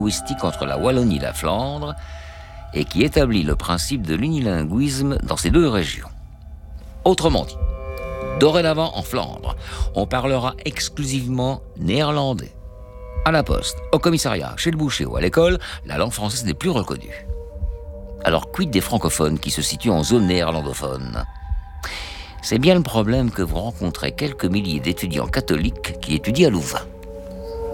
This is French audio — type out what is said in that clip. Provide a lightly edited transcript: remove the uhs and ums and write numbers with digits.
linguistique entre la Wallonie et la Flandre et qui établit le principe de l'unilinguisme dans ces deux régions. Autrement dit, dorénavant en Flandre, on parlera exclusivement néerlandais. À la poste, au commissariat, chez le boucher ou à l'école, la langue française n'est plus reconnue. Alors quid des francophones qui se situent en zone néerlandophone ? C'est bien le problème que vous rencontrez quelques milliers d'étudiants catholiques qui étudient à Louvain.